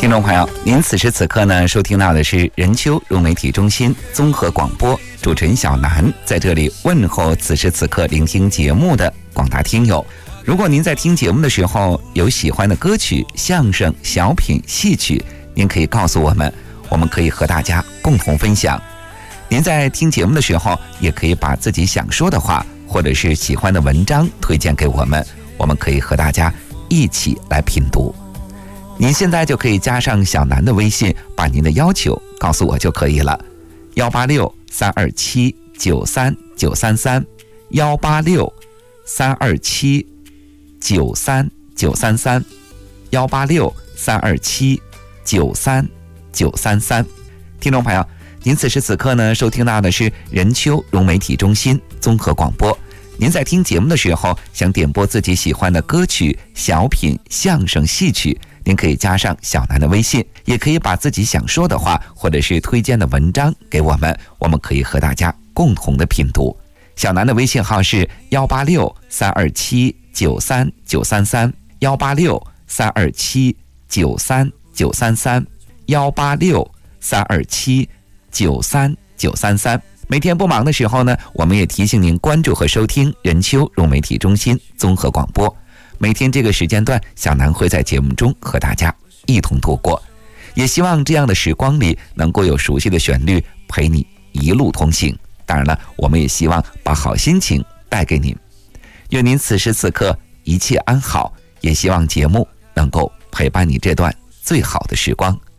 听众朋友，您此时此刻呢收听到的是任丘融媒体中心综合广播，主持人小南在这里问候此时此刻聆听节目的广大听友。如果您在听节目的时候有喜欢的歌曲、相声、小品、戏曲，您可以告诉我们，我们可以和大家共同分享。您在听节目的时候，也可以把自己想说的话或者是喜欢的文章推荐给我们，我们可以和大家一起来品读。您现在就可以加上小南的微信，把您的要求告诉我就可以了。186-327-93933 186-327-93933 186-327-93933。听众朋友，您此时此刻呢收听到的是任丘融媒体中心综合广播。您在听节目的时候，想点播自己喜欢的歌曲、小品、相声、戏曲，您可以加上小南的微信，也可以把自己想说的话或者是推荐的文章给我们，我们可以和大家共同的品读。小南的微信号是186-327-93933 186-327-93933 186-327-93933。每天不忙的时候呢，我们也提醒您关注和收听任丘融媒体中心综合广播。每天这个时间段，小南会在节目中和大家一同度过，也希望这样的时光里能够有熟悉的旋律陪你一路同行。当然了，我们也希望把好心情带给您。愿您此时此刻一切安好，也希望节目能够陪伴你这段最好的时光。